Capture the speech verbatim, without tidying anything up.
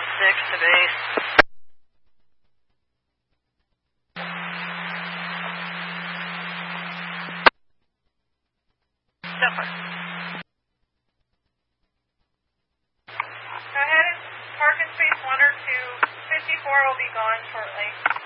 one six to base. Stepper. Go ahead and park in space one or two. fifty-four will be gone shortly.